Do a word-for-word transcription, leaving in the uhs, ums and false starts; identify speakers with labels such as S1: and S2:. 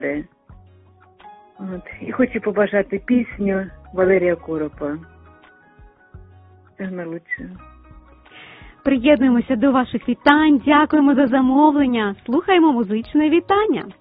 S1: От. І хочу побажати пісню Валерія Коропа. Найкраще.
S2: Приєднуємося до ваших вітань. Дякуємо за замовлення. Слухаємо музичне вітання.